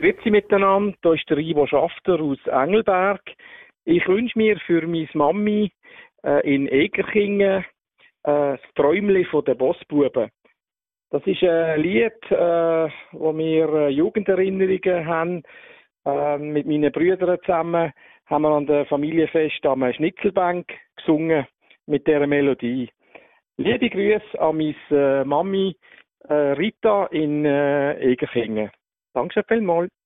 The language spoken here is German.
Grüezi miteinander, hier ist der Ivo Schafter aus Engelberg. Ich wünsche mir für meine Mami in Egerkingen das Träumli von den Bossbuben. Das ist ein Lied, wo wir Jugenderinnerungen haben. Mit meinen Brüdern zusammen haben wir an der Familienfest am Schnitzelbank gesungen mit dieser Melodie. Liebe Grüße an meine Mami Rita in Egerkingen. Danke vielmals.